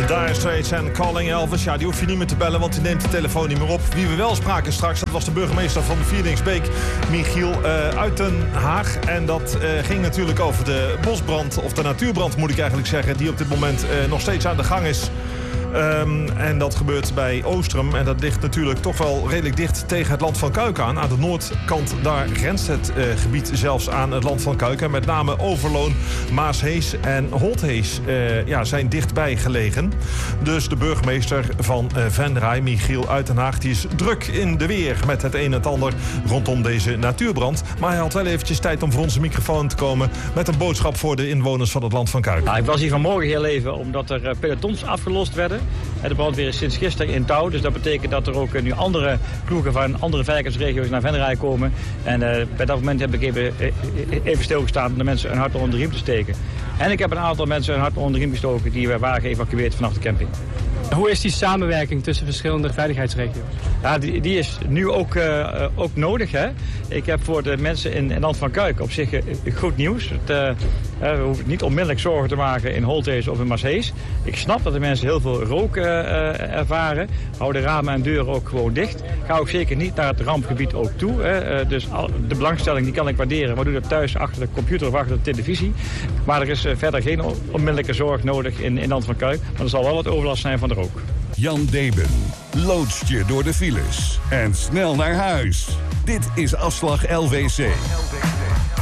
Dire Straits en Calling Elvis. Ja, die hoef je niet meer te bellen, want die neemt de telefoon niet meer op. Wie we wel spraken straks, dat was de burgemeester van Vierdingsbeek, Michiel Uitenhaag. En dat ging natuurlijk over de bosbrand, of de natuurbrand moet ik eigenlijk zeggen, die op dit moment nog steeds aan de gang is. En dat gebeurt bij Oostrum. En dat ligt natuurlijk toch wel redelijk dicht tegen het Land van Kuik aan. Aan de noordkant, daar grenst het gebied zelfs aan het Land van Kuik. En met name Overloon, Maashees en Holthees zijn dichtbij gelegen. Dus de burgemeester van Venray, Michiel Uitenhaag, die is druk in de weer met het een en het ander rondom deze natuurbrand. Maar hij had wel eventjes tijd om voor onze microfoon te komen met een boodschap voor de inwoners van het Land van Kuik. Ik was hier vanmorgen heel even omdat er pelotons afgelost werden. De brandweer is sinds gisteren in touw, dus dat betekent dat er ook nu andere ploegen van andere veiligheidsregio's naar Venray komen. En bij dat moment heb ik even stilgestaan om de mensen een hart onder de riem te steken. En ik heb een aantal mensen een hart onder de riem gestoken die waren geëvacueerd vanaf de camping. Hoe is die samenwerking tussen verschillende veiligheidsregio's? Ja, die is nu ook nodig. Hè? Ik heb voor de mensen in het Land van Kuik op zich goed nieuws. We hoeven niet onmiddellijk zorgen te maken in Holthees of in Maashees. Ik snap dat de mensen heel veel rook ervaren. Hou de ramen en deuren ook gewoon dicht. Ga ook zeker niet naar het rampgebied ook toe. Hè? Dus de belangstelling die kan ik waarderen. Maar doe dat thuis achter de computer of achter de televisie. Maar er is verder geen onmiddellijke zorg nodig in het Land van Kuik. Maar er zal wel wat overlast zijn van de rook. Jan Deben loodst je door de files en snel naar huis. Dit is Afslag LVC.